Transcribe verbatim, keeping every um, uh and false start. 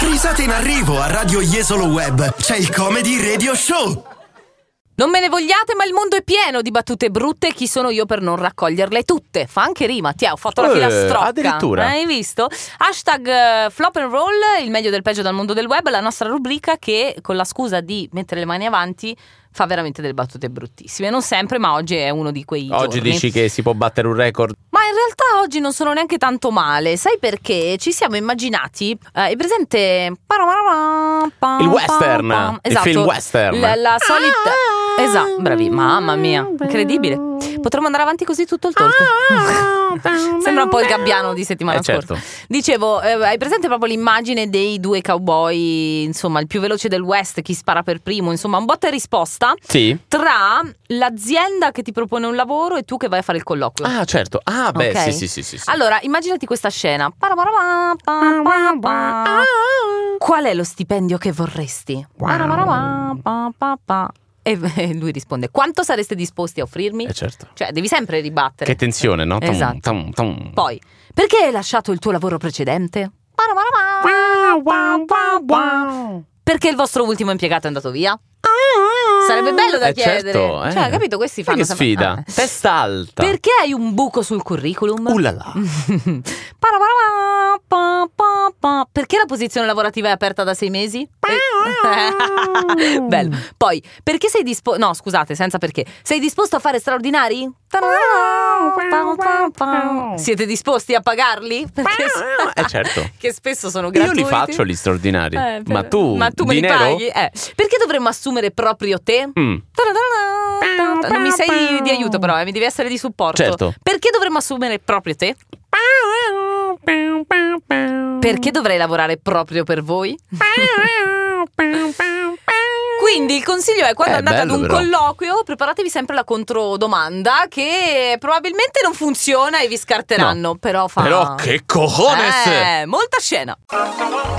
Risate in arrivo a Radio Jesolo Web. C'è il Comedy Radio Show. Non me ne vogliate, ma il mondo è pieno di battute brutte. Chi sono io per non raccoglierle tutte? Fa anche rima, ti ho fatto la Eh, filastrocca. addirittura. Hai visto? Hashtag eh, flop and roll, il meglio del peggio dal mondo del web, la nostra rubrica che con la scusa di mettere le mani avanti fa veramente delle battute bruttissime. Non sempre, ma oggi è uno di quei Oggi giorni. dici che si può battere un record? Ma in realtà oggi non sono neanche tanto male. Sai perché? Ci siamo immaginati, eh, è presente Il western, il esatto, film western. La, la solita Esatto, bravi, mamma mia, incredibile. Potremmo andare avanti così tutto il talk. Sembra un po' il Gabbiano di settimana Eh, certo. scorsa. Dicevo, eh, hai presente proprio l'immagine dei due cowboy, insomma, il più veloce del West, chi spara per primo, insomma, un botta e risposta Sì. tra l'azienda che ti propone un lavoro e tu che vai a fare il colloquio. Ah, certo. Ah, beh, Ok? sì, sì, sì, sì, sì. Allora, immaginati questa scena. Qual è lo stipendio che vorresti? E lui risponde: quanto sareste disposti a offrirmi? Eh, certo. Cioè, devi sempre ribattere. Che tensione, no? Tum, Esatto. tum, tum. Poi, perché hai lasciato il tuo lavoro precedente? Perché il vostro ultimo impiegato è andato via? Sarebbe bello da Eh, chiedere. certo, eh. Cioè, capito? Questi Sai fanno che sfida. sempre- ah. Testa alta. Perché hai un buco sul curriculum? Uh là là. Perché la posizione lavorativa è aperta da sei mesi? Bello. Poi, perché sei disposto... No, scusate, senza perché. Sei disposto a fare straordinari? Siete disposti a pagarli? Perché Eh, certo. che spesso sono Io gratuiti. li faccio gli straordinari. Eh, Ma per- tu, ma tu me li dinero? paghi? Eh. Perché dovremmo assumere proprio te? Mm. Non mi sei di aiuto però, eh, mi devi essere di supporto. Certo. Perché dovremmo assumere proprio te? Perché dovrei lavorare proprio per voi? Quindi il consiglio è, quando Eh, andate ad bello, un però. colloquio, preparatevi sempre la controdomanda che probabilmente non funziona e vi scarteranno. No. Però fa... Però che cojones! Eh, molta scena.